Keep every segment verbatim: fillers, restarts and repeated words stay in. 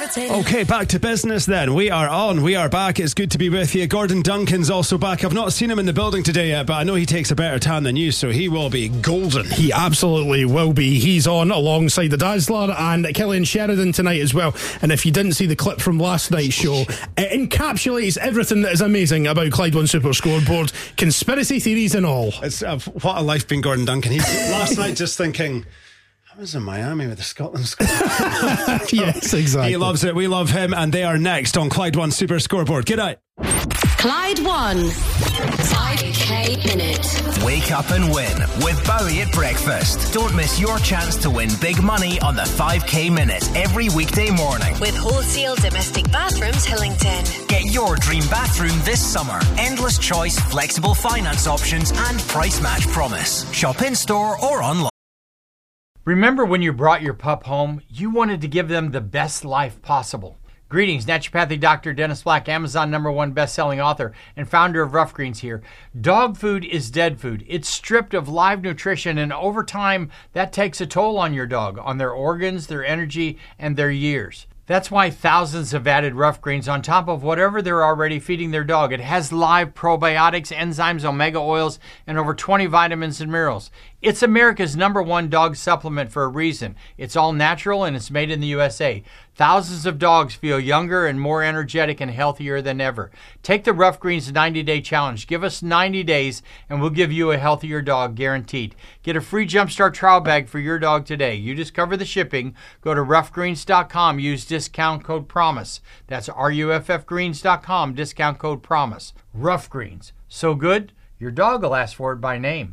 Okay, back to business then. We are on, we are back. It's good to be with you. Gordon Duncan's also back. I've not seen him in the building today yet, but I know he takes a better tan than you, so he will be golden. He absolutely will be. He's on alongside the Dazzler and Killian Sheridan tonight as well. And if you didn't see the clip from last night's show, it encapsulates everything that is amazing about Clyde One Super Scoreboard, conspiracy theories and all. It's uh, what a life being Gordon Duncan. He's last night just thinking, I was in Miami with the Scotland squad. Yes, exactly. He loves it. We love him, and they are next on Clyde One Super Scoreboard. Good night. Clyde One five K Minute. Wake up and win with Bowie at breakfast. Don't miss your chance to win big money on the five K Minute every weekday morning. With Wholesale Domestic Bathrooms Hillington. Get your dream bathroom this summer. Endless choice, flexible finance options and price match promise. Shop in store or online. Remember when you brought your pup home, you wanted to give them the best life possible. Greetings, naturopathic doctor Dennis Black, Amazon number one best-selling author and founder of Rough Greens here. Dog food is dead food. It's stripped of live nutrition, and over time, that takes a toll on your dog, on their organs, their energy, and their years. That's why thousands have added Rough Greens on top of whatever they're already feeding their dog. It has live probiotics, enzymes, omega oils, and over twenty vitamins and minerals. It's America's number one dog supplement for a reason. It's all natural and it's made in the U S A. Thousands of dogs feel younger and more energetic and healthier than ever. Take the Rough Greens ninety-day challenge. Give us ninety days and we'll give you a healthier dog guaranteed. Get a free Jumpstart trial bag for your dog today. You just cover the shipping. Go to rough greens dot com. Use discount code PROMISE. That's R U F F greens dot com. Discount code PROMISE. Rough Greens. So good, your dog will ask for it by name.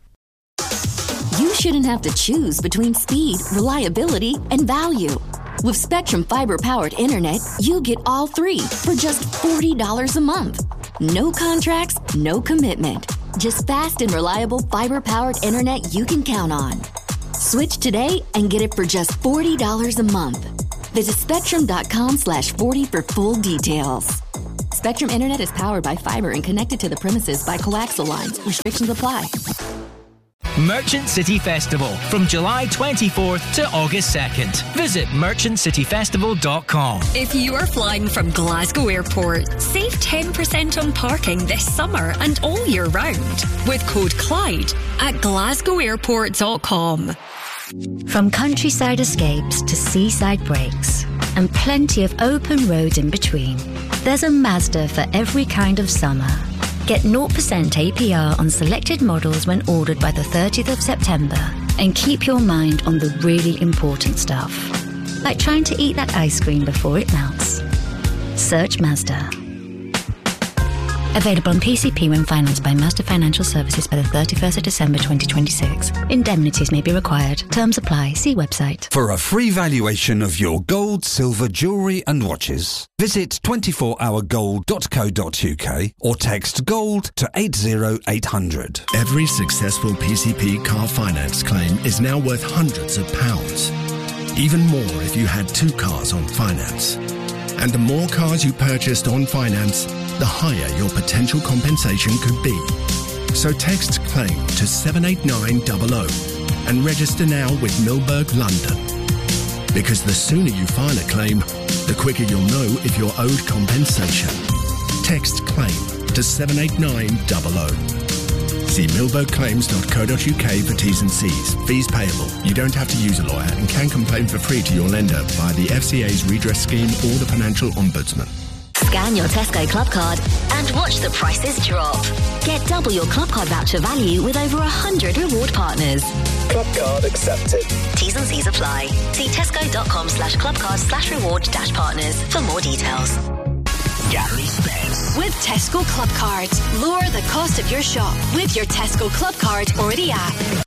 You shouldn't have to choose between speed, reliability, and value. With Spectrum Fiber-powered internet, you get all three for just forty dollars a month. No contracts, no commitment. Just fast and reliable fiber-powered internet you can count on. Switch today and get it for just forty dollars a month. Visit spectrum.com slash 40 for full details. Spectrum Internet is powered by fiber and connected to the premises by coaxial lines. Restrictions apply. Merchant City Festival from July twenty-fourth to August second. Visit merchant city festival dot com. If you are flying from Glasgow Airport, save ten percent on parking this summer and all year round with code Clyde at glasgow airport dot com. From countryside escapes to seaside breaks and plenty of open road in between, there's a Mazda for every kind of summer. Get zero percent A P R on selected models when ordered by the thirtieth of September and keep your mind on the really important stuff, like trying to eat that ice cream before it melts. Search Mazda. Available on P C P when financed by Mazda Financial Services by the thirty-first of December twenty twenty-six. Indemnities may be required. Terms apply. See website. For a free valuation of your gold, silver, jewellery and watches, visit twenty-four hour gold dot co dot uk or text GOLD to eight zero eight hundred. Every successful P C P car finance claim is now worth hundreds of pounds. Even more if you had two cars on finance. And the more cars you purchased on finance, the higher your potential compensation could be. So text CLAIM to seven eight nine zero zero and register now with Milberg London. Because the sooner you file a claim, the quicker you'll know if you're owed compensation. Text CLAIM to seven eight nine zero zero. See milberg claims dot co dot uk for T's and C's. Fees payable. You don't have to use a lawyer and can complain for free to your lender via the F C A's redress scheme or the Financial Ombudsman. Scan your Tesco Club Card and watch the prices drop. Get double your Club Card voucher value with over one hundred reward partners. Club Card accepted. T's and C's apply. See tesco.com slash clubcard slash reward dash partners for more details. Gary Spence. With Tesco Club Cards, lower the cost of your shop with your Tesco Club Card or the app.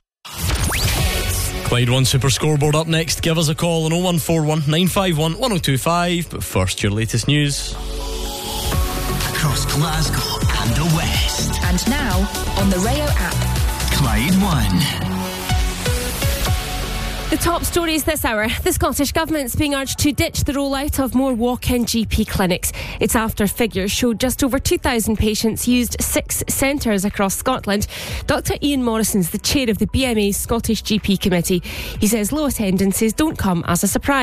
Clyde One Super Scoreboard up next. Give us a call on oh one four one, nine five one, one oh two five. But first, your latest news. Across Glasgow and the West. And now, on the Rayo app. Clyde One. The top stories this hour. The Scottish Government's being urged to ditch the rollout of more walk-in G P clinics. It's after figures showed just over two thousand patients used six centres across Scotland. Doctor Ian Morrison's the chair of the B M A's Scottish G P Committee. He says low attendances don't come as a surprise.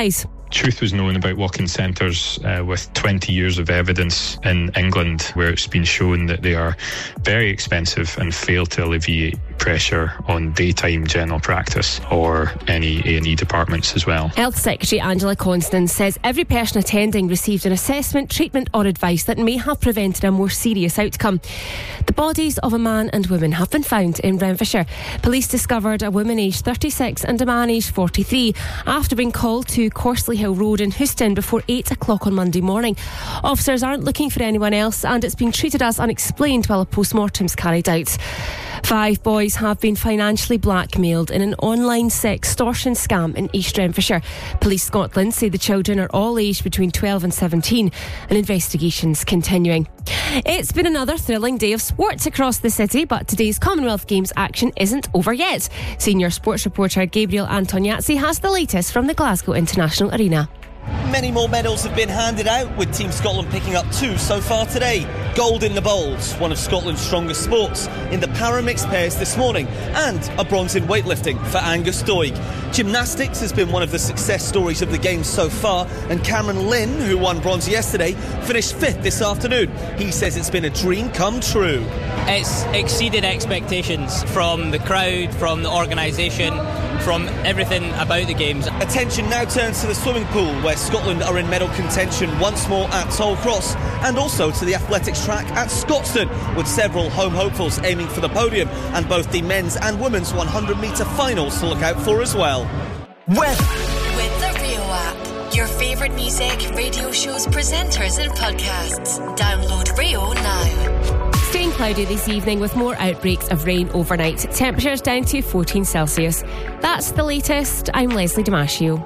truth was known about walk-in centres uh, with twenty years of evidence in England, where it's been shown that they are very expensive and fail to alleviate pressure on daytime general practice or any A and E departments as well. Health Secretary Angela Constance says every person attending received an assessment, treatment or advice that may have prevented a more serious outcome. The bodies of a man and woman have been found in Renfrewshire. Police discovered a woman aged thirty-six and a man aged forty-three after being called to Corsley Hill Road in Houston before eight o'clock on Monday morning. Officers aren't looking for anyone else and it's been treated as unexplained while a post-mortem's carried out. Five boys have been financially blackmailed in an online sextortion scam in East Renfrewshire. Police Scotland say the children are all aged between twelve and seventeen and investigations continuing. It's been another thrilling day of sports across the city, but today's Commonwealth Games action isn't over yet. Senior sports reporter Gabriel Antoniazzi has the latest from the Glasgow International Arena. Many more medals have been handed out, with Team Scotland picking up two so far today. Gold in the bowls, one of Scotland's strongest sports, in the para-mixed pairs this morning, and a bronze in weightlifting for Angus Doig. Gymnastics has been one of the success stories of the Games so far, and Cameron Lynn, who won bronze yesterday, finished fifth this afternoon. He says it's been a dream come true. It's exceeded expectations from the crowd, from the organisation, from everything about the Games. Attention now turns to the swimming pool, where Scotland are in medal contention once more at Tollcross, and also to the athletics track at Scotstoun, with several home hopefuls aiming for the podium, and both the men's and women's one hundred metre finals to look out for as well. Weather. With the Rio app, your favourite music, radio shows, presenters and podcasts. Download Rio now. Staying cloudy this evening with more outbreaks of rain overnight. Temperatures down to fourteen Celsius. That's the latest. I'm Leslie Damasio.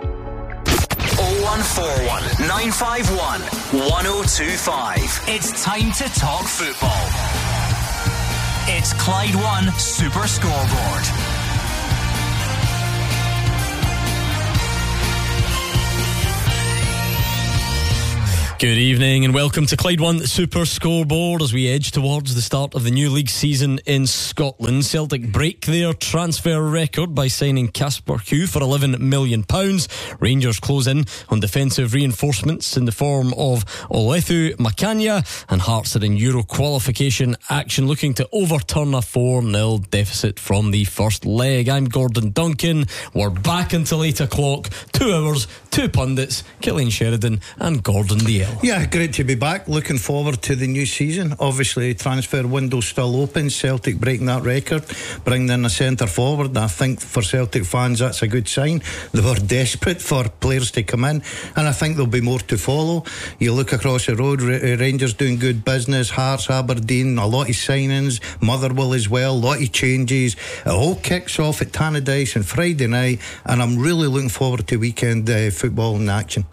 oh one four one, nine five one, one oh two five. It's time to talk football. It's Clyde One Super Scoreboard. Good evening and welcome to Clyde One Super Scoreboard as we edge towards the start of the new league season in Scotland. Celtic break their transfer record by signing Casper Hugh for eleven million pounds. Rangers close in on defensive reinforcements in the form of Olethu Makanya, and Hearts are in Euro qualification action looking to overturn a four nil deficit from the first leg. I'm Gordon Duncan. We're back until eight o'clock. Two hours, two pundits, Killian Sheridan and Gordon Dalziel. Yeah, great to be back. Looking forward to the new season. Obviously, transfer window still open. Celtic breaking that record, bringing in a centre forward. I think for Celtic fans that's a good sign. They were desperate for players to come in, and I think there'll be more to follow. You look across the road, Rangers doing good business, Hearts, Aberdeen, a lot of signings, Motherwell as well, a lot of changes. It all kicks off at Tannadice on Friday night, and I'm really looking forward to weekend uh, football in action.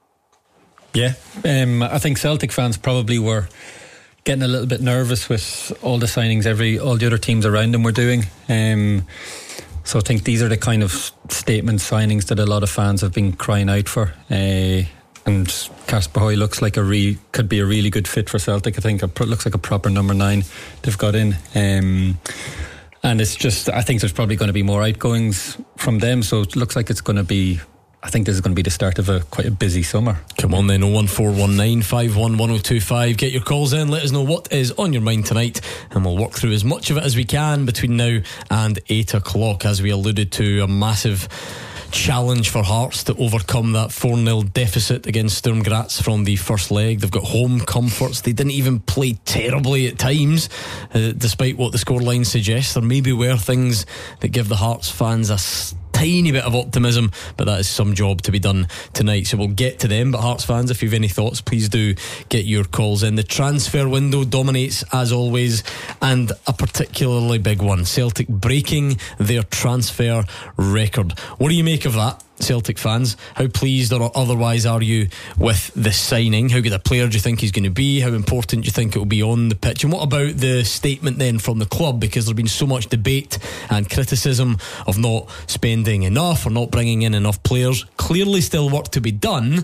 Yeah, um, I think Celtic fans probably were getting a little bit nervous with all the signings every all the other teams around them were doing. Um, so I think these are the kind of statement signings that a lot of fans have been crying out for. Uh, and Casper Hoy looks like a re- could be a really good fit for Celtic. I think it looks like a proper number nine they've got in. Um, and it's just, I think there's probably going to be more outgoings from them. So it looks like it's going to be, I think this is going to be the start of a quite a busy summer. Come on then, oh one four one nine five one one oh two five. Get your calls in, let us know what is on your mind tonight, and we'll work through as much of it as we can between now and eight o'clock. As we alluded to, a massive challenge for Hearts to overcome that four nil deficit against Sturm Graz from the first leg. They've got home comforts. They didn't even play terribly at times, uh, despite what the scoreline suggests. There maybe were things that give the Hearts fans a tiny bit of optimism, but that is some job to be done tonight, so we'll get to them. But Hearts fans, if you've any thoughts, please do get your calls in. The transfer window dominates as always, and a particularly big one: Celtic breaking their transfer record. What do you make of that, Celtic fans? How pleased or otherwise are you with the signing? How good a player do you think he's going to be? How important do you think it will be on the pitch? And what about the statement then from the club? Because there's been so much debate and criticism of not spending enough or not bringing in enough players. Clearly still work to be done,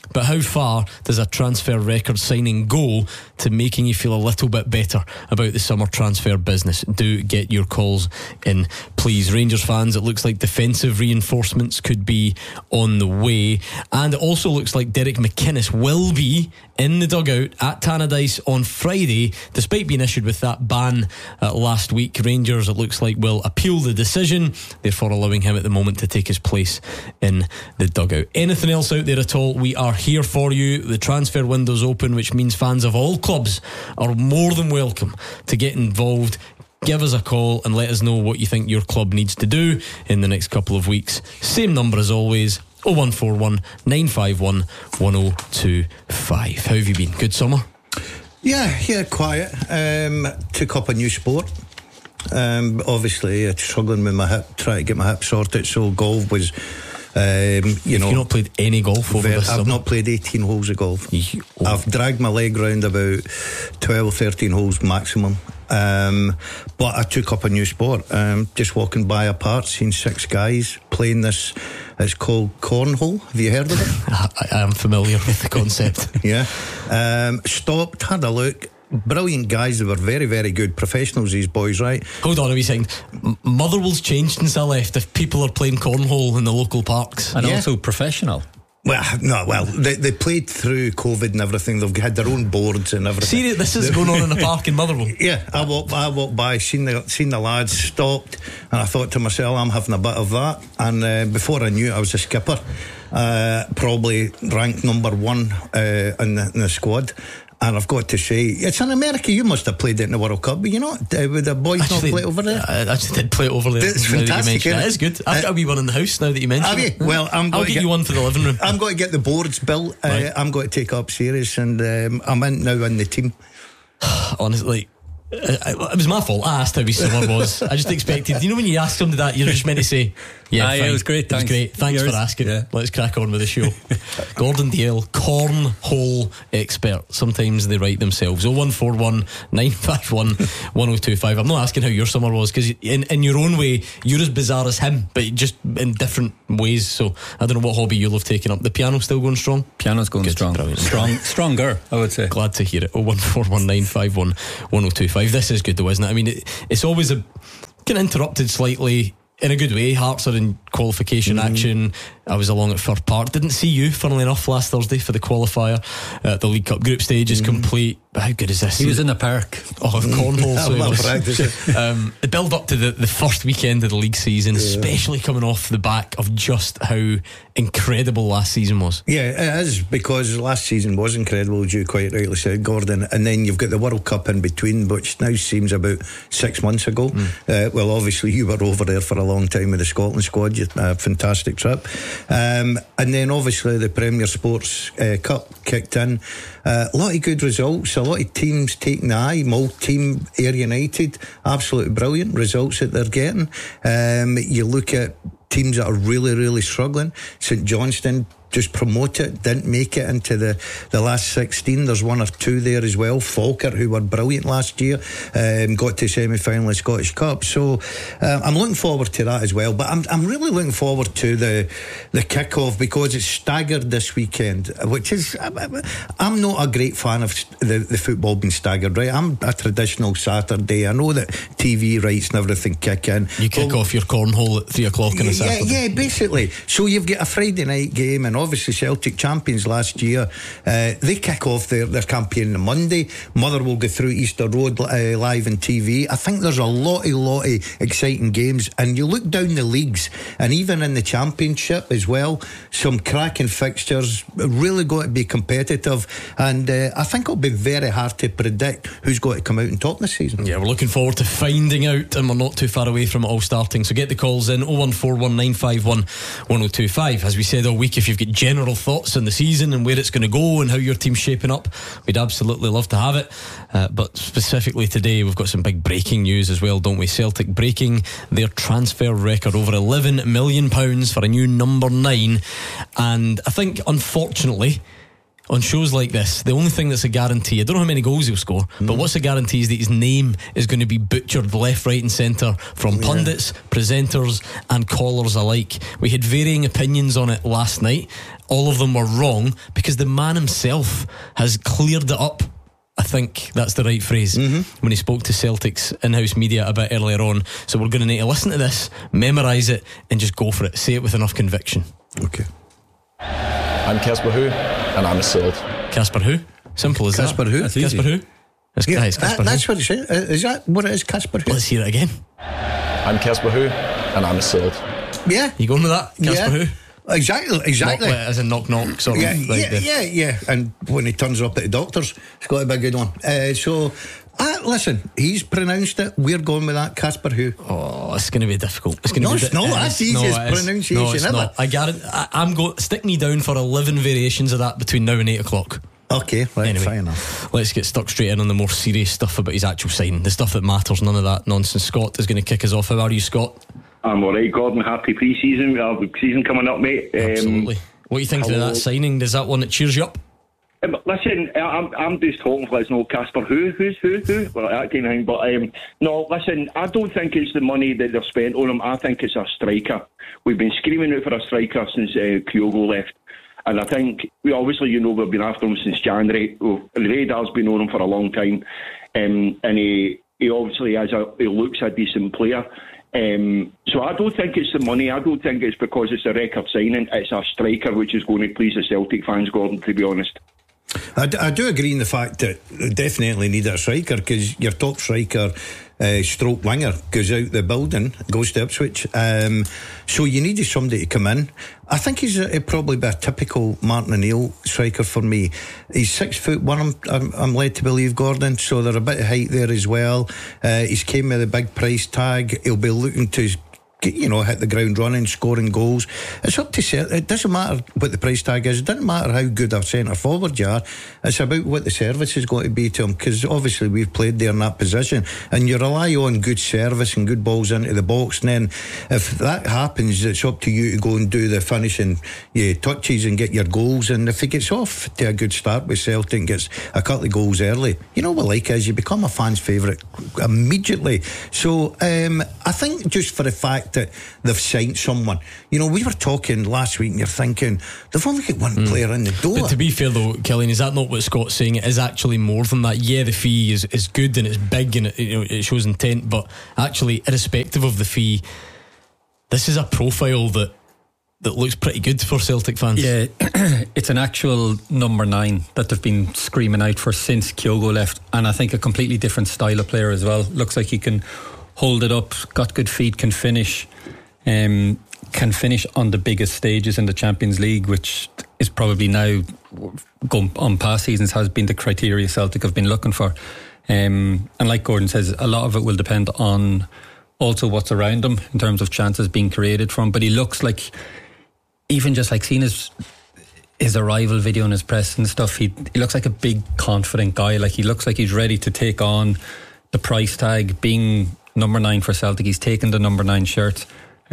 But how far does a transfer record signing go to making you feel a little bit better about the summer transfer business? Do get your calls in, please. Rangers fans, it looks like defensive reinforcements could be on the way, and it also looks like Derek McInnes will be in the dugout at Tannadice on Friday, despite being issued with that ban uh, last week. Rangers, it looks like, will appeal the decision, therefore allowing him at the moment to take his place in the dugout. Anything else out there at all, we are here for you. The transfer window's open, which means fans of all clubs are more than welcome to get involved. Give us a call and let us know what you think your club needs to do in the next couple of weeks. Same number as always, oh one four one, nine five one, one oh two five. How have you been? Good summer? Yeah, yeah, quiet. Um, took up a new sport. Um, obviously, uh, struggling with my hip, trying to get my hip sorted. So golf was, um, you know. You've not played any golf over very, this I've summer? not played eighteen holes of golf. You, oh. I've dragged my leg round about twelve, thirteen holes maximum. Um, but I took up a new sport. Um, just walking by a park, seen six guys playing this. It's called cornhole. Have you heard of it? I, I am familiar with the concept. Yeah. Um, stopped, had a look. Brilliant guys. They were very, very good professionals, these boys, right? Hold on a wee second. M- Motherwell's changed since I left. If people are playing cornhole in the local parks, and yeah. also professional. Well, no, well, they, they played through COVID and everything. They've had their own boards and everything. See, this is going on in a park in Motherwell. Yeah, I walked, I walked by, seen the seen the lads, stopped, and I thought to myself, I'm having a bit of that. And uh, before I knew it, I was a skipper, uh, probably ranked number one uh, in, the, in the squad. And I've got to say, it's in America. You must have played it in the World Cup, but you know, uh, with the boys actually, not play over there. I actually did play it over there. It's fantastic. It is good. I've uh, got a wee one in the house now that you mentioned. Have you? it. Well, I'm going I'll to get, get you one for the living room. I'm going to get the boards built. Uh, right. I'm going to take it up serious, and um, I'm in now in the team. Honestly, it was my fault. I asked how his summer was. I just expected, you know, when you ask somebody that, you're just meant to say, yeah, ah, yeah, it was great. Thanks. It was great. Thanks Yours, for asking. Yeah. Let's crack on with the show. Gordon Dale, cornhole expert. Sometimes they write themselves. oh one four one, nine five one, one oh two five. I'm not asking how your summer was, because in, in your own way, you're as bizarre as him, but just in different ways. So I don't know what hobby you'll have taken up. The piano still going strong? Piano's going Good. strong. Brilliant. Strong, stronger, I would say. Glad to hear it. oh one four one, nine five one, one oh two five. This is good though, isn't it? I mean, it, it's always a kind of interrupted slightly in a good way. Hearts are in qualification mm. action. I was along at Fir Park. Didn't see you, funnily enough, last Thursday for the qualifier. Uh, the League Cup group stage is mm. complete. How good is this? He was in the park. Oh, of cornhole. So well, was, um, the build up to the, the first weekend of the league season, yeah. especially coming off the back of just how incredible last season was. Yeah, it is, because last season was incredible, as you quite rightly said, Gordon. And then you've got the World Cup in between, which now seems about six months ago. Mm. Uh, well, obviously you were over there for a long time with the Scotland squad. You had a fantastic trip. Um, and then obviously the Premier Sports uh, Cup kicked in. Uh, a lot of good results, a lot of teams taking the eye. Mull team, Ayr United, absolutely brilliant results that they're getting. Um, you look at teams that are really, really struggling. St Johnstone just promoted, didn't make it into the, the last sixteen. There's one or two there as well. Falkirk, who were brilliant last year, um, got to semi-final of Scottish Cup. So uh, I'm looking forward to that as well. But I'm I'm really looking forward to the the kick-off, because it's staggered this weekend, which is, I'm not a great fan of the, the football being staggered, right? I'm a traditional Saturday. I know that T V rights and everything kick in. You kick but, off your cornhole at three o'clock on a Saturday. Yeah, yeah, basically. So you've got a Friday night game, and obviously Celtic champions last year, uh, they kick off their, their campaign on Monday. Mother will go through Easter Road uh, live on T V. I think there's a lot of, lot of exciting games, and you look down the leagues, and even in the Championship as well, some cracking fixtures, really got to be competitive, and uh, I think it'll be very hard to predict who's going to come out on top this season. Yeah, we're looking forward to finding out, and we're not too far away from it all starting. So get the calls in oh one four one, nine five one, one oh two five. As we said all week, if you've got general thoughts on the season and where it's going to go and how your team's shaping up, we'd absolutely love to have it. Uh, but specifically today, we've got some big breaking news as well, don't we? Celtic breaking their transfer record, over eleven million pounds for a new number nine. And I think, unfortunately, on shows like this, the only thing that's a guarantee, I don't know how many goals he'll score, mm. but what's a guarantee is that his name is going to be butchered left, right and centre from yeah. pundits, presenters and callers alike. We had varying opinions on it last night. all of them were wrong because the man himself has cleared it up. I think that's the right phrase, mm-hmm. when he spoke to Celtic's in-house media a bit earlier on. So we're going to need to listen to this, memorise it, and just go for it. Say it with enough conviction. Okay. I'm Casper Who, and I'm a Celt. Casper Who? Simple as Casper that. Who? That's Casper Who? That's, yeah, it's Casper that, that's Who. what it says. Is that what it is, Casper Who? Let's hear it again. I'm Casper Who, and I'm a Celt. Yeah. You going with that, Casper yeah. Who? Exactly, exactly. Knock, as in knock knock, sort yeah, of. Like yeah, the... yeah, yeah. And when he turns up at the doctor's, it's got to be a good one. Uh, so, uh, listen, he's pronounced it. We're going with that, Casper Who. Oh, it's going to be difficult. It's going to no, be it's not. That's the easiest no, pronunciation no, it's ever. Not. I guarantee. I, I'm going. Stick me down for eleven variations of that between now and eight o'clock. Okay, right, anyway, fair enough. Let's get stuck straight in on the more serious stuff about his actual signing, the stuff that matters. None of that nonsense. Scott is going to kick us off. How are you, Scott? I'm alright, Gordon. Happy pre-season. Uh, season coming up, mate. Um, Absolutely. What are you thinking hello. of that signing? Is that one that cheers you up? Um, listen, I'm I'm just talking for us, no Casper Who, who's who, who, well, that kind of thing. But um, no, listen, I don't think it's the money that they've spent on him. I think it's a striker. We've been screaming out for a striker since uh, Kyogo left. And I think, we obviously, you know, we've been after him since January. Well, the radar's been on him for a long time. Um, and he, he obviously has a, he looks a decent player. Um, so I don't think it's the money. I don't think it's because it's a record signing. It's a striker which is going to please the Celtic fans, Gordon, to be honest. I, d- I do agree in the fact that they definitely need a striker, because your top striker, uh, stroke winger, goes out the building, goes to Ipswich. Um, so you needed somebody to come in. I think he's a, he'd probably be a typical Martin O'Neill striker for me. He's six foot one, I'm, I'm, I'm led to believe, Gordon, so there's a bit of height there as well. Uh, he's came with a big price tag. He'll be looking to, you know, hit the ground running, scoring goals. It's up to ser- it doesn't matter what the price tag is. It doesn't matter how good a centre forward you are. It's about what the service is going to be to him, because obviously we've played there in that position, and you rely on good service and good balls into the box, and then if that happens, it's up to you to go and do the finishing yeah, touches and get your goals. And if he gets off to a good start with Celtic and gets a couple of goals early, you know what like is, you become a fan's favourite immediately. So um, I think just for the fact that they've signed someone, you know, we were talking last week and you're thinking they've only got one mm. player in the door. But to be fair though, Killian, is that not what Scott's saying? It is actually more than that. Yeah, the fee is, is good and it's big and it, you know, it shows intent, but actually, irrespective of the fee, this is a profile that that looks pretty good for Celtic fans. Yeah, it's an actual number nine that they've been screaming out for since Kyogo left, and I think a completely different style of player as well. Looks like he can hold it up, got good feet, can finish, um, can finish on the biggest stages in the Champions League, which is probably now, going on past seasons, has been the criteria Celtic have been looking for. Um, and like Gordon says, a lot of it will depend on also what's around him in terms of chances being created from. But he looks like, even just like seeing his his arrival video and his press and stuff, he, he looks like a big confident guy. Like he looks like he's ready to take on the price tag, being number nine for Celtic. He's taken the number nine shirt.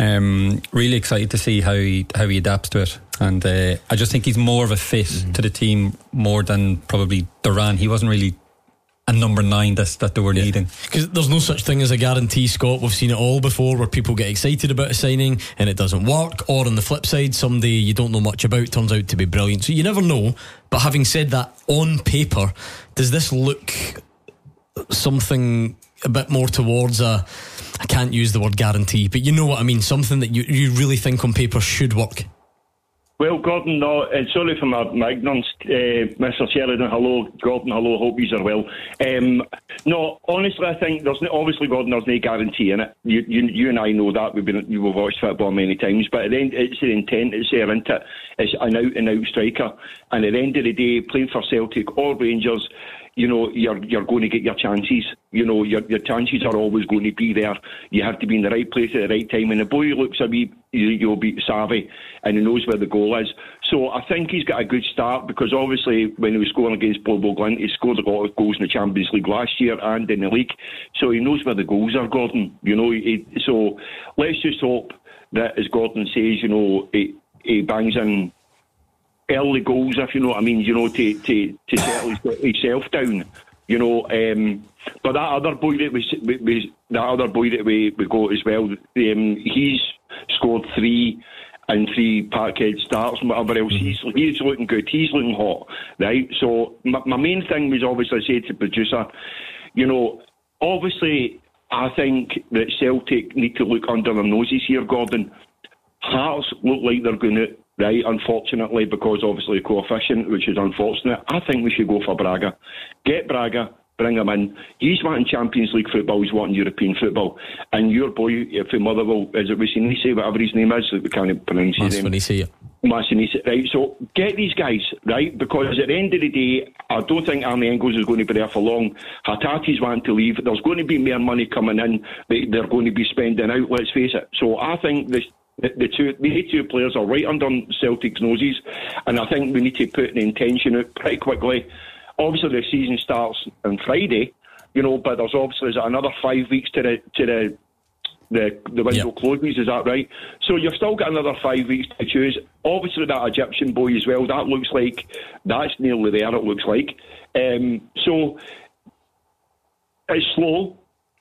Um, really excited to see how he how he adapts to it, and uh, I just think he's more of a fit mm-hmm. to the team more than probably Duran. He wasn't really a number nine that, that they were yeah. needing, because there's no such thing as a guarantee, Scott. We've seen it all before, where people get excited about a signing and it doesn't work, or on the flip side, somebody you don't know much about turns out to be brilliant. So you never know. But having said that, on paper, does this look something a bit more towards a, I can't use the word guarantee, but you know what I mean, something that you, you really think on paper should work? Well, Gordon, no, and sorry for my, my ignorance, uh, Mister Sheridan, hello, Gordon, hello, hope you are well. Um, no, honestly, I think there's no, obviously, Gordon, there's no guarantee in it. You, you, you and I know that. We've been, we've watched football many times, but at the end, it's the intent, it's there, isn't it? It's an out-and-out striker, and at the end of the day, playing for Celtic or Rangers, you know, you're you're going to get your chances. You know, your your chances are always going to be there. You have to be in the right place at the right time. And the boy looks a wee, you'll be savvy, and he knows where the goal is. So I think he's got a good start, because obviously when he was scoring against Bobo Glint, he scored a lot of goals in the Champions League last year and in the league. So he knows where the goals are, Gordon. You know, he, so let's just hope that, as Gordon says, you know, he, he bangs in early goals, if you know what I mean, you know, to to, to settle himself down, you know. Um, but that other boy that was, was that other boy that we, we got as well, um, he's scored three and three Parkhead starts and whatever else. He's he's looking good. He's looking hot, right? So my, my main thing was obviously I said to the producer, you know, obviously I think that Celtic need to look under their noses here, Gordon. Hearts look like they're going to, right, unfortunately, because obviously the coefficient, which is unfortunate. I think we should go for Braga. Get Braga, bring him in. He's wanting Champions League football, he's wanting European football. And your boy from Motherwell, is it Masinisi, whatever his name is, we can't pronounce his name. Masinisi, yeah. Masinisi, right, so get these guys, right, because at the end of the day, I don't think Arne Engels is going to be there for long. Hatati's wanting to leave. There's going to be more money coming in that they're going to be spending out, let's face it. So I think this The, the two, these two players are right under Celtic's noses, and I think we need to put the intention out pretty quickly. Obviously, the season starts on Friday, you know, but there's obviously another five weeks to the to the the, the window yep. closes. Is that right? So you've still got another five weeks to choose. Obviously, that Egyptian boy as well. That looks like that's nearly there. It looks like. Um, so it's slow,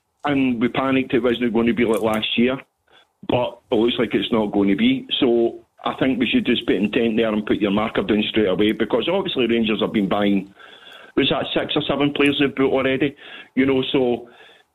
and we panicked it wasn't going to be like last year. But it looks like it's not going to be. So I think we should just put intent there and put your marker down straight away, because obviously Rangers have been buying, was that six or seven players they've bought already? You know, so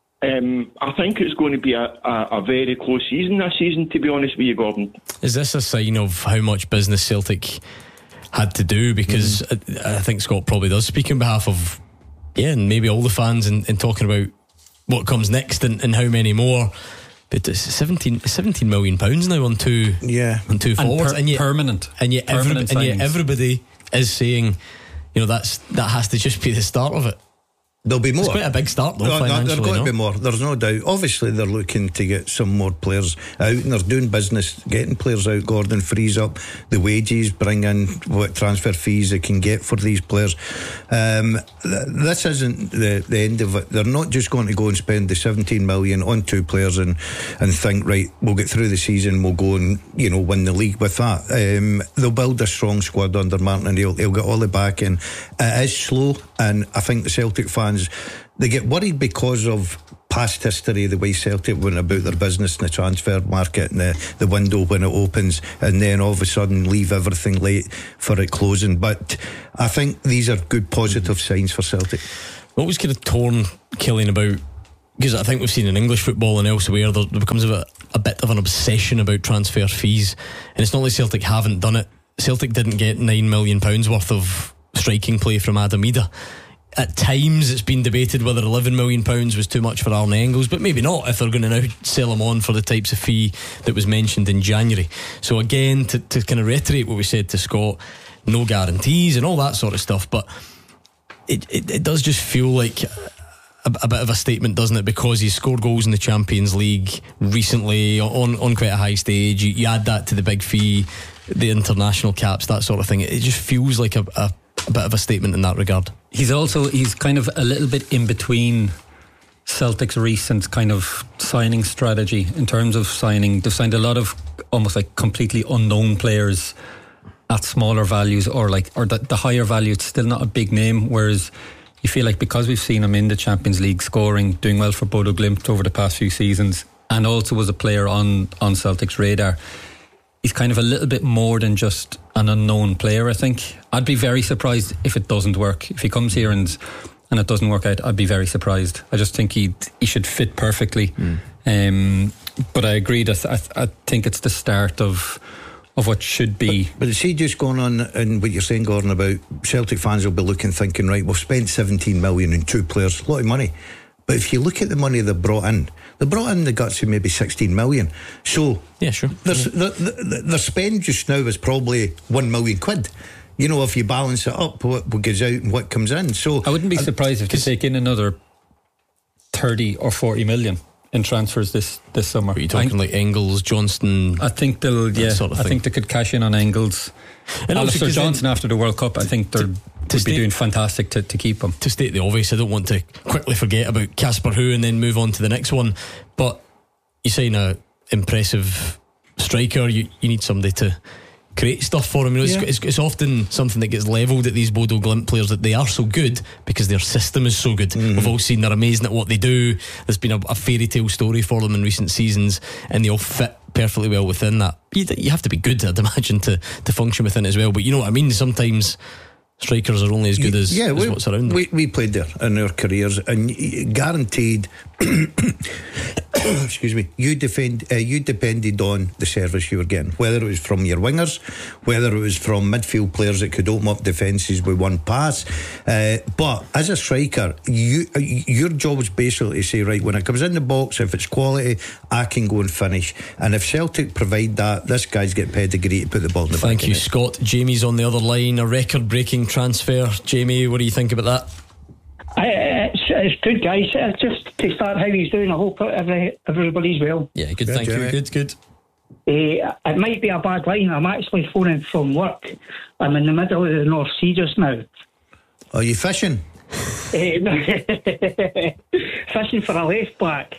um, I think it's going to be a, a, a very close season this season, to be honest with you, Gordon. Is this a sign of how much business Celtic had to do? Because mm. I, I think Scott probably does speak on behalf of, yeah, and maybe all the fans in, in talking about what comes next and, and how many more. But it's seventeen, seventeen million pounds now on two, yeah, on two forwards, and, per- and yet permanent, and yet, permanent every, and yet everybody is saying, you know, that's that has to just be the start of it. There'll be more. It's quite a big start, though. No, financially, there's going no? to be more. There's no doubt. Obviously, they're looking to get some more players out, and they're doing business, getting players out. Gordon frees up the wages, bring in what transfer fees they can get for these players. Um, th- this isn't the, the end of it. They're not just going to go and spend the seventeen million on two players and and think, right, we'll get through the season, we'll go and, you know, win the league with that. Um, they'll build a strong squad under Martin, and he'll, he'll get all the backing. It is slow, and I think the Celtic fans, they get worried because of past history, the way Celtic went about their business in the transfer market and the, the window when it opens, and then all of a sudden leave everything late for it closing. But I think these are good positive signs for Celtic. What was kind of torn, Killian, about, because I think we've seen in English football and elsewhere there, there becomes a bit, a bit of an obsession about transfer fees, and it's not like Celtic haven't done it. Celtic didn't get nine million pounds worth of striking play from Adam Ida. At times it's been debated whether eleven million pounds was too much for Arne Engels, but maybe not if they're going to now sell him on for the types of fee that was mentioned in January. So again, to, to kind of reiterate what we said to Scott, no guarantees and all that sort of stuff, but it, it, it does just feel like a, a bit of a statement, doesn't it? Because he's scored goals in the Champions League recently on, on quite a high stage. You, you add that to the big fee, the international caps, that sort of thing. It just feels like a, a a bit of a statement in that regard. He's also, he's kind of a little bit in between Celtic's recent kind of signing strategy in terms of signing. They've signed a lot of almost like completely unknown players at smaller values, or like, or the, the higher value, it's still not a big name, whereas you feel like because we've seen him in the Champions League scoring, doing well for Bodo Glimt over the past few seasons, and also was a player on, on Celtic's radar, he's kind of a little bit more than just an unknown player, I think. I'd be very surprised if it doesn't work. If he comes here and and it doesn't work out, I'd be very surprised. I just think he he should fit perfectly. Mm. Um, but I agree that I, I think it's the start of of what should be. But, but is he just going on, and what you're saying, Gordon, about Celtic fans will be looking, thinking, right, we've spent seventeen million in two players, a lot of money. But if you look at the money they brought in, they brought in the guts of maybe sixteen million. So yeah, sure. There's, yeah. The, the, their spend just now is probably one million quid. You know, if you balance it up, what, what goes out and what comes in. So I wouldn't be surprised if they take in another thirty or forty million in transfers this, this summer. Are you talking like Engels, Johnston? I think they'll. Yeah, sort of I think they could cash in on Engels. And Alistair Johnson after the World Cup, I think they're. To would be doing fantastic to, to keep him. To state the obvious, I don't want to quickly forget about Casper Hu and then move on to the next one, but you sign a impressive striker, you, you need somebody to create stuff for him. You know, yeah. it's, it's, it's often something that gets levelled at these Bodo Glimt players, that they are so good because their system is so good. Mm-hmm. We've all seen they're amazing at what they do. There's been a, a fairy tale story for them in recent seasons, and they all fit perfectly well within that. You, you have to be good, I'd imagine, to, to function within it as well. But you know what I mean, sometimes strikers are only as good as, yeah, as we, what's around them. We, we played there in our careers, and guaranteed excuse me, you defend uh, you depended on the service you were getting, whether it was from your wingers, whether it was from midfield players that could open up defences with one pass, uh, but as a striker, you uh, your job is basically to say, right, when it comes in the box, if it's quality, I can go and finish. And if Celtic provide that, this guy's got pedigree to put the ball in the Thank back you, of it. Scott. Jamie's on the other line, a record breaking transfer. Jamie, what do you think about that? I, it's, it's good, guys. It's just to start how he's doing. I hope every, everybody's well. Yeah, good, Yeah, thank Jamie. you. Good, good. Uh, it might be a bad line. I'm actually phoning from work. I'm in the middle of the North Sea just now. Are you fishing? Uh, no, fishing for a left back.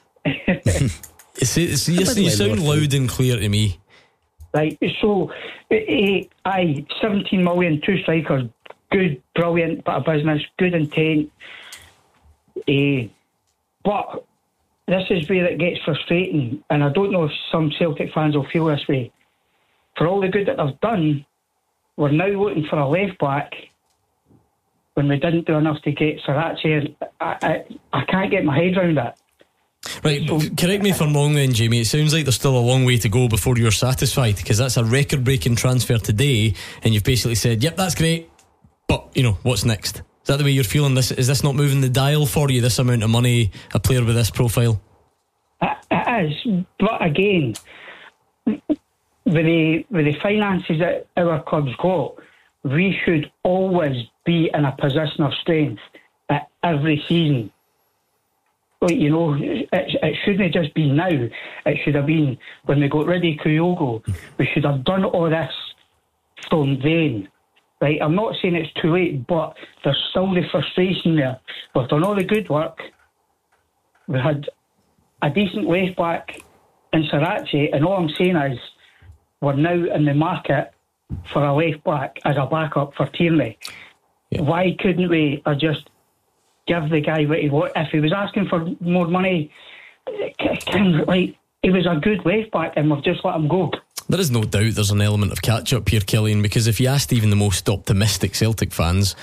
It's, it's, you, you sound loud and clear to me. Right, so, uh, aye, seventeen million, two strikers, good, brilliant bit of business, good intent. Uh, but this is where it gets frustrating, and I don't know if some Celtic fans will feel this way. For all the good that they've done, we're now looking for a left back when we didn't do enough to get Sarachi. I, I, I can't get my head around that. Right, correct me if I'm wrong then, Jamie. It sounds like there's still a long way to go before you're satisfied, because that's a record breaking transfer today, and you've basically said, yep, that's great, but you know, what's next? Is that the way you're feeling? This is this not moving the dial for you, this amount of money, a player with this profile? It, it is, but again, with the, with the finances that our club's got, we should always be in a position of strength at every season. Like, you know, it, it shouldn't just be now. It should have been when we got rid of Kyogo. We should have done all this from then. Right? I'm not saying it's too late, but there's still the frustration there. We've done all the good work. We had a decent left back in Sarachi, and all I'm saying is we're now in the market for a left back as a backup for Tierney. Yeah. Why couldn't we uh, just give the guy what he wanted? If he was asking for more money, can, like, he was a good left back, and we've just let him go. There is no doubt there's an element of catch up here, Killian, because if you asked even the most optimistic Celtic fans,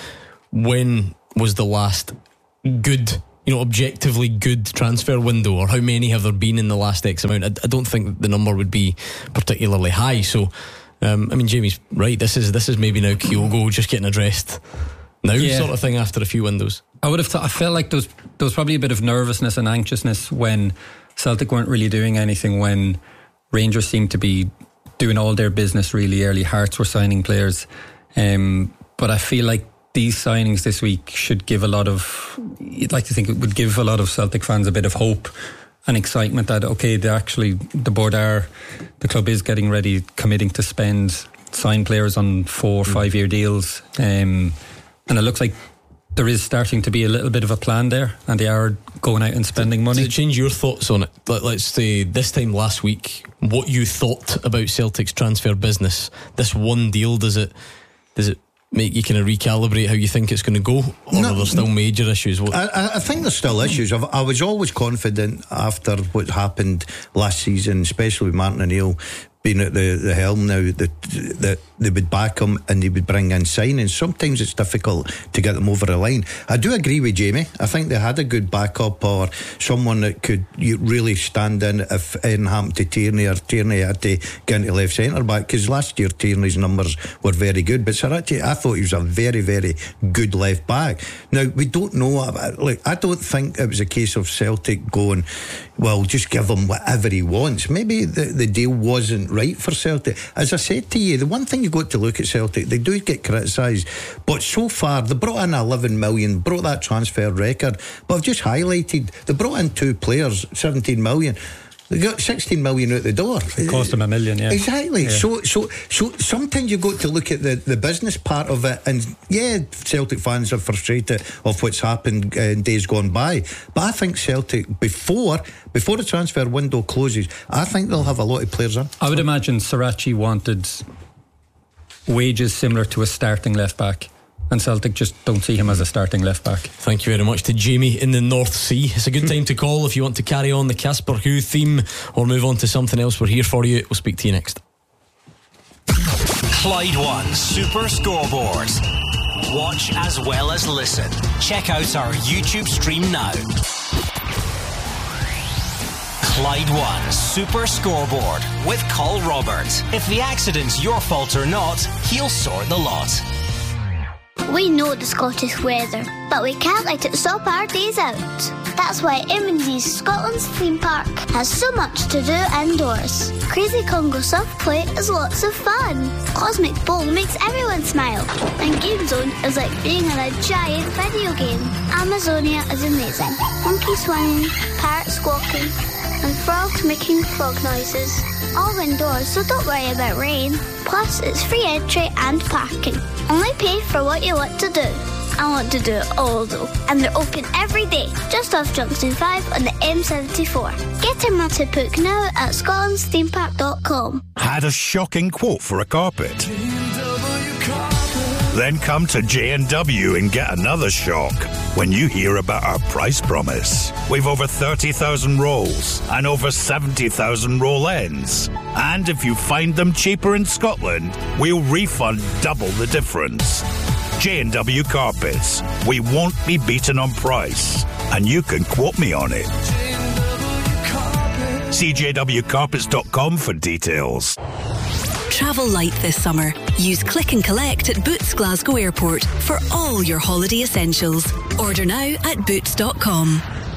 when was the last good, you know, objectively good transfer window, or how many have there been in the last X amount? I, I don't think the number would be particularly high. So um, I mean, Jamie's right, this is this is maybe now Kyogo just getting addressed now, yeah, sort of thing, after a few windows. I would have thought, I felt like there was, there was probably a bit of nervousness and anxiousness when Celtic weren't really doing anything, when Rangers seemed to be doing all their business really early. Hearts were signing players, um, but I feel like these signings this week should give a lot of, you'd like to think it would give a lot of Celtic fans a bit of hope and excitement that, okay, they actually, the board are, the club is getting ready, committing to spend, sign players on four or five year deals, um, and it looks like there is starting to be a little bit of a plan there, and they are going out and spending money. Does it change your thoughts on it? Let, let's say this time last week, what you thought about Celtic's transfer business, this one deal, does it does it make you kind of recalibrate how you think it's going to go, or no, are there still major issues? What? I, I think there's still issues. I've, I was always confident after what happened last season, especially with Martin O'Neill being at the, the helm now, that, that they would back him and they would bring in signings. Sometimes it's difficult to get them over the line. I do agree with Jamie. I think they had a good backup, or someone that could really stand in if anything happened to Tierney, or Tierney had to get into left centre back, because last year Tierney's numbers were very good, but Sarachi, I thought he was a very very good left back. Now we don't know, like, I don't think it was a case of Celtic going, well, just give him whatever he wants. Maybe the, the deal wasn't right for Celtic. As I said to you, the one thing you've got to look at Celtic, they do get criticised, but so far they brought in eleven million, broke that transfer record, but I've just highlighted they brought in two players, seventeen million. They got sixteen million out the door. It cost them a million, yeah. Exactly. Yeah. So so so sometimes you've got to look at the, the business part of it, and yeah, Celtic fans are frustrated of what's happened in days gone by. But I think Celtic, before before the transfer window closes, I think they'll have a lot of players in. I would imagine Sarachi wanted wages similar to a starting left back. and Celtic just don't see him as a starting left back. Thank you very much to Jamie in the North Sea. It's a good time to call if you want to carry on the Casper Who theme or move on to something else. We're here for you. We'll speak to you next. Clyde One Super Scoreboard. Watch as well as listen. Check out our YouTube stream now. Clyde One Super Scoreboard with Col Roberts. If the accident's your fault or not, he'll sort the lot. We know the Scottish weather, but we can't let it stop our days out. That's why M and D's Scotland's theme park has so much to do indoors. Crazy Congo soft play is lots of fun. Cosmic Bowl makes everyone smile. And Game Zone is like being in a giant video game. Amazonia is amazing. Monkey swinging, parrot squawking, and frogs making frog noises. All indoors, so don't worry about rain. Plus, it's free entry and parking. Only pay for what you want to do. I want to do it all though. And they're open every day, just off Junction five on the M seventy-four. Get a map to book now at scotlands theme park dot com. Had a shocking quote for a carpet? Then come to J and W and get another shock when you hear about our price promise. We've over thirty thousand rolls and over seventy thousand roll ends. And if you find them cheaper in Scotland, we'll refund double the difference. J and W Carpets. We won't be beaten on price. And you can quote me on it. See j w carpets dot com for details. Travel light this summer. Use Click and Collect at Boots Glasgow Airport for all your holiday essentials. Order now at boots dot com.